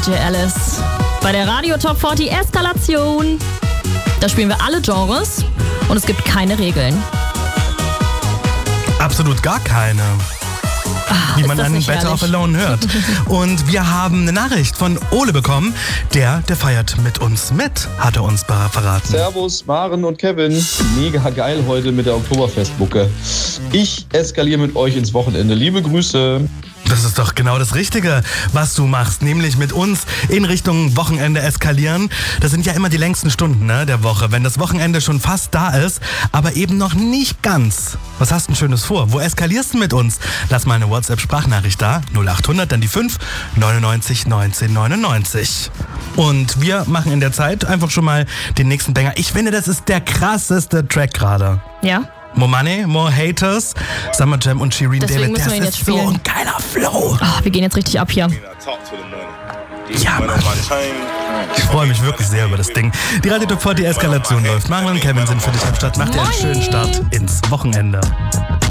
DJ Alice. Bei der Radio Top 40 Eskalation. Da spielen wir alle Genres und es gibt keine Regeln. Absolut gar keine. Wie man an Better Off Alone hört. Und wir haben eine Nachricht von Ole bekommen. Der feiert mit uns mit, hat er uns verraten. Servus, Maren und Kevin. Mega geil heute mit der Oktoberfestmucke. Ich eskaliere mit euch ins Wochenende. Liebe Grüße. Das ist doch genau das Richtige, was du machst, nämlich mit uns in Richtung Wochenende eskalieren. Das sind ja immer die längsten Stunden, ne, der Woche, wenn das Wochenende schon fast da ist, aber eben noch nicht ganz. Was hast du denn Schönes vor? Wo eskalierst du mit uns? Lass mal eine WhatsApp-Sprachnachricht da, 0800, dann die 5, 99 19 99. Und wir machen in der Zeit einfach schon mal den nächsten Banger. Ich finde, das ist der krasseste Track gerade. Ja? More Money, More Haters, Summer Jam und Shireen Deswegen David. müssen wir ihn jetzt spielen. So ein geiler Flow. Oh, wir gehen jetzt richtig ab hier. Ja, Mann. Ich freue mich wirklich sehr über das Ding. Die Radio Top 40 Eskalation läuft. Maren und Kevin sind für dich am Start. Macht dir einen schönen Start ins Wochenende.